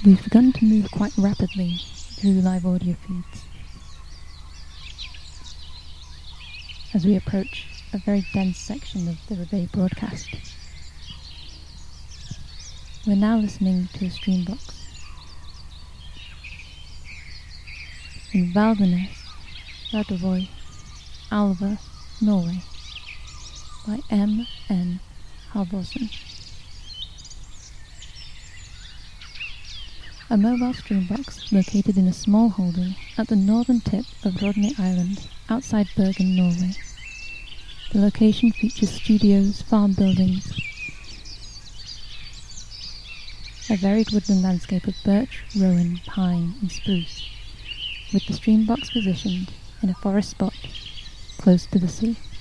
We've begun to move quite rapidly through the live audio feeds as we approach a very dense section of the Rebay broadcast. We're now listening to a streambox in Valdenes, Radavoy, Alva, Norway, by M. N. Halvorsen. A mobile streambox located in a small holding at the northern tip of Rodney Island, outside Bergen, Norway. The location features studios, farm buildings, a varied woodland landscape of birch, rowan, pine and spruce, with the streambox positioned in a forest spot close to the sea.